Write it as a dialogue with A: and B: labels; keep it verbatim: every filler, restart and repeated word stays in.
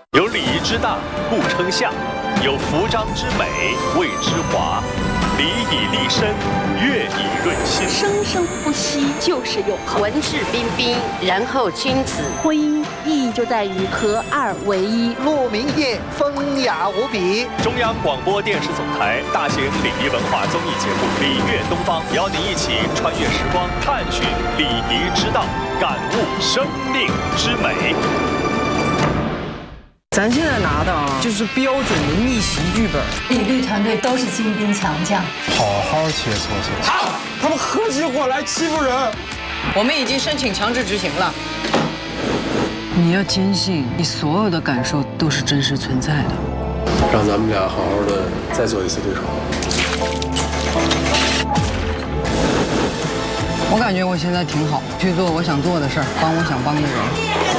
A: 有礼仪之大，故称相；有服章之美，谓之华。礼以立身，乐以润心。
B: 生生不息就是永恒。
C: 文质彬彬，然后君子。
B: 婚姻意义就在于合二为一。
D: 鹿鸣夜，风雅无比。
A: 中央广播电视总台大型礼仪文化综艺节目《礼乐东方》，邀您一起穿越时光，探寻礼仪之道，感悟生命之美。
E: 咱现在拿的啊，就是标准的逆袭剧本。
F: 礼律团队都是精兵强将，
G: 好好切磋切磋。
H: 好，他们合起伙来欺负人。
E: 我们已经申请强制执行了。你要坚信，你所有的感受都是真实存在的。
G: 让咱们俩好好的再做一次对手。
E: 我感觉我现在挺好，去做我想做的事儿，帮我想帮的人。